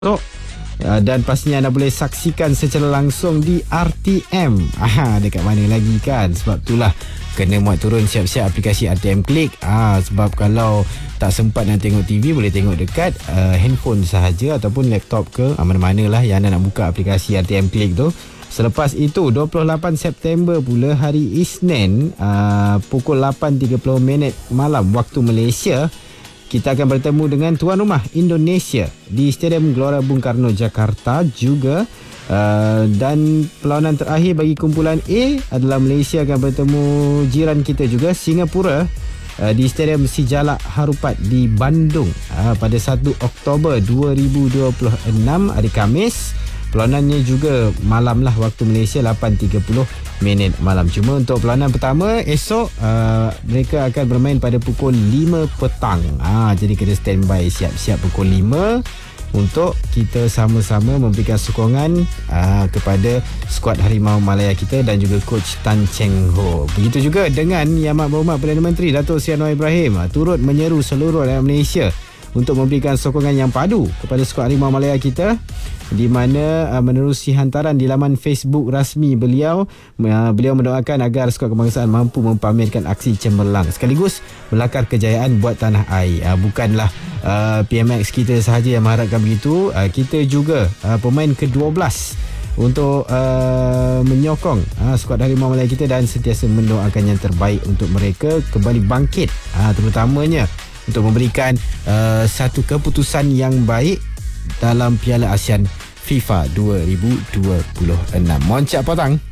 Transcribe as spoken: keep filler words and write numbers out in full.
Oh, uh, dan pastinya anda boleh saksikan secara langsung di R T M. Aha, dekat mana lagi kan? Sebab itulah kena muat turun siap-siap aplikasi R T M Click. Ah, sebab kalau tak sempat nak tengok T V, boleh tengok dekat uh, handphone sahaja ataupun laptop ke uh, mana-mana lah yang anda nak buka aplikasi R T M Click tu. Selepas itu dua puluh lapan September pula hari Isnin uh, pukul lapan tiga puluh minit malam waktu Malaysia, kita akan bertemu dengan tuan rumah Indonesia di Stadium Gelora Bung Karno, Jakarta juga. Uh, dan perlawanan terakhir bagi kumpulan A adalah Malaysia akan bertemu jiran kita juga, Singapura, uh, di Stadium Sijalak Harupat di Bandung uh, pada satu Oktober dua ribu dua puluh enam, hari Khamis. Perlawanannya juga malam lah waktu Malaysia, lapan tiga puluh minit malam. Cuma untuk perlawanan pertama esok uh, mereka akan bermain pada pukul lima petang. Ah, jadi kena standby siap-siap pukul lima untuk kita sama-sama memberikan sokongan uh, kepada skuad Harimau Malaya kita dan juga coach Tan Cheng Ho. Begitu juga dengan Yang Amat Berhormat Perdana Menteri Datuk Seri Anwar Ibrahim uh, turut menyeru seluruh rakyat Malaysia untuk memberikan sokongan yang padu kepada skuad Harimau Malaya kita, di mana uh, menerusi hantaran di laman Facebook rasmi beliau, uh, beliau mendoakan agar skuad kebangsaan mampu mempamerkan aksi cemerlang sekaligus melakar kejayaan buat tanah air. Uh, bukanlah uh, P M X kita sahaja yang mengharapkan begitu, uh, kita juga uh, pemain ke dua belas untuk uh, menyokong uh, skuad Harimau Malaya kita dan sentiasa mendoakan yang terbaik untuk mereka kembali bangkit, uh, terutamanya untuk memberikan uh, satu keputusan yang baik dalam Piala ASEAN FIFA dua ribu dua puluh enam. Moncak potang.